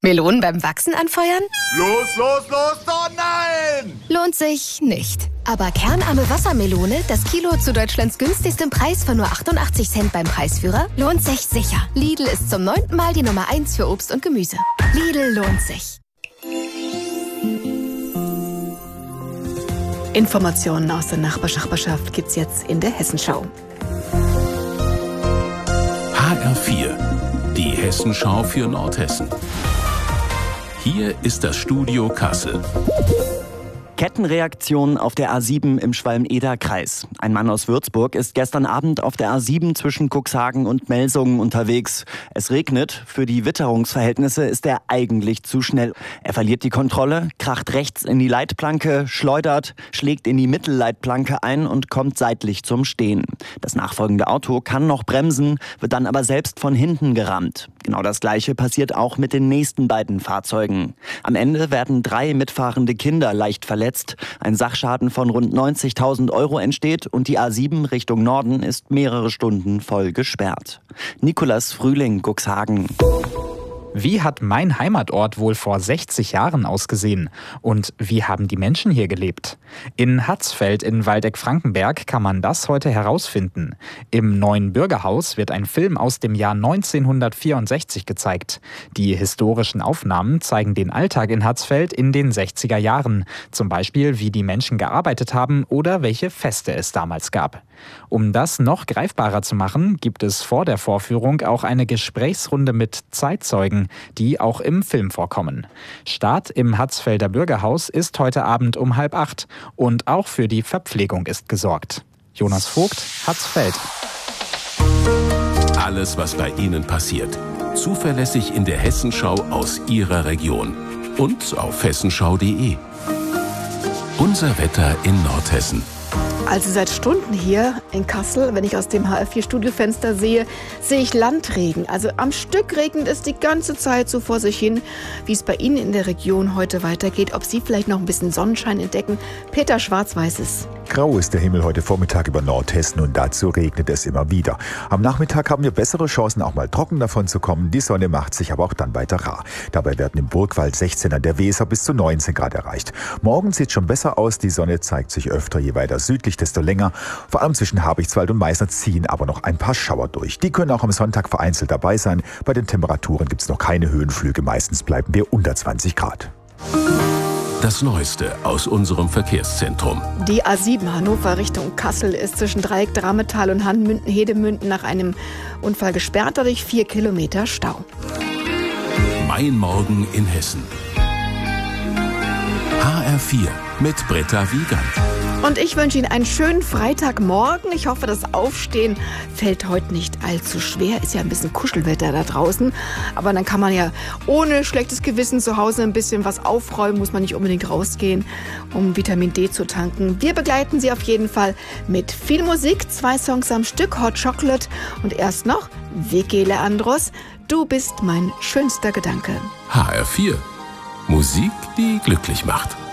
Melonen beim Wachsen anfeuern? Los, oh nein! Lohnt sich nicht. Aber kernarme Wassermelone, das Kilo zu Deutschlands günstigstem Preis von nur 88 Cent beim Preisführer, lohnt sich sicher. Lidl ist zum 9. Mal die Nummer 1 für Obst und Gemüse. Lidl lohnt sich. Informationen aus der Nachbarschaft gibt's jetzt in der Hessenschau. HR4, die Hessenschau für Nordhessen. Hier ist das Studio Kassel. Kettenreaktion auf der A7 im Schwalm-Eder-Kreis. Ein Mann aus Würzburg ist gestern Abend auf der A7 zwischen Cuxhagen und Melsungen unterwegs. Es regnet. Für die Witterungsverhältnisse ist er eigentlich zu schnell. Er verliert die Kontrolle, kracht rechts in die Leitplanke, schleudert, schlägt in die Mittelleitplanke ein und kommt seitlich zum Stehen. Das nachfolgende Auto kann noch bremsen, wird dann aber selbst von hinten gerammt. Genau das Gleiche passiert auch mit den nächsten beiden Fahrzeugen. Am Ende werden 3 mitfahrende Kinder leicht verletzt. Ein Sachschaden von rund 90.000 € entsteht und die A7 Richtung Norden ist mehrere Stunden voll gesperrt. Nikolas Frühling, Cuxhagen. Wie hat mein Heimatort wohl vor 60 Jahren ausgesehen? Und wie haben die Menschen hier gelebt? In Hatzfeld in Waldeck-Frankenberg kann man das heute herausfinden. Im neuen Bürgerhaus wird ein Film aus dem Jahr 1964 gezeigt. Die historischen Aufnahmen zeigen den Alltag in Hatzfeld in den 60er Jahren. Zum Beispiel, wie die Menschen gearbeitet haben oder welche Feste es damals gab. Um das noch greifbarer zu machen, gibt es vor der Vorführung auch eine Gesprächsrunde mit Zeitzeugen, die auch im Film vorkommen. Start im Hatzfelder Bürgerhaus ist heute Abend um 7:30 und auch für die Verpflegung ist gesorgt. Jonas Vogt, Hatzfeld. Alles, was bei Ihnen passiert. Zuverlässig in der Hessenschau aus Ihrer Region. Und auf hessenschau.de. Unser Wetter in Nordhessen. Also seit Stunden hier in Kassel, wenn ich aus dem HR4-Studiofenster sehe ich Landregen. Also am Stück regnet es die ganze Zeit so vor sich hin. Wie es bei Ihnen in der Region heute weitergeht, ob Sie vielleicht noch ein bisschen Sonnenschein entdecken. Peter Schwarz weiß es. Grau ist der Himmel heute Vormittag über Nordhessen und dazu regnet es immer wieder. Am Nachmittag haben wir bessere Chancen, auch mal trocken davon zu kommen. Die Sonne macht sich aber auch dann weiter rar. Dabei werden im Burgwald 16, an der Weser bis zu 19 Grad erreicht. Morgen sieht schon besser aus. Die Sonne zeigt sich öfter, je weiter südlich, desto länger. Vor allem zwischen Habichtswald und Meißner ziehen aber noch ein paar Schauer durch. Die können auch am Sonntag vereinzelt dabei sein. Bei den Temperaturen gibt es noch keine Höhenflüge. Meistens bleiben wir unter 20 Grad. Das Neueste aus unserem Verkehrszentrum. Die A7 Hannover Richtung Kassel ist zwischen Dreieck Drametal und Hedemünden nach einem Unfall gesperrt, dadurch 4 Kilometer Stau. Mein Morgen in Hessen. HR4 mit Britta Wiegand. Und ich wünsche Ihnen einen schönen Freitagmorgen. Ich hoffe, das Aufstehen fällt heute nicht allzu schwer. Ist ja ein bisschen Kuschelwetter da draußen. Aber dann kann man ja ohne schlechtes Gewissen zu Hause ein bisschen was aufräumen. Muss man nicht unbedingt rausgehen, um Vitamin D zu tanken. Wir begleiten Sie auf jeden Fall mit viel Musik. 2 Songs am Stück, Hot Chocolate. Und erst noch Vicky Leandros. Du bist mein schönster Gedanke. HR4. Musik, die glücklich macht.